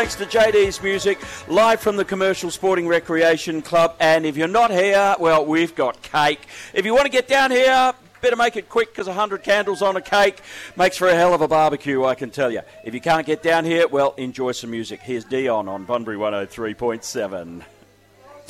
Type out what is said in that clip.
Thanks to JD's Music, live from the Commercial Sporting Recreation Club. And if you're not here, well, we've got cake. If you want to get down here, better make it quick because 100 candles on a cake makes for a hell of a barbecue, I can tell you. If you can't get down here, well, enjoy some music. Here's Dion on Bunbury 103.7.